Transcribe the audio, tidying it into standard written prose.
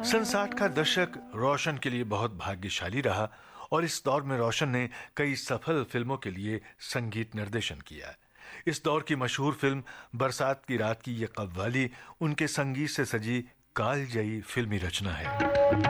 सन 60 का दशक रोशन के लिए बहुत भाग्यशाली रहा और इस दौर में रोशन ने कई सफल फिल्मों के लिए संगीत निर्देशन किया। इस दौर की मशहूर फिल्म बरसात की रात की ये कव्वाली उनके संगीत से सजी कालजयी फिल्मी रचना है।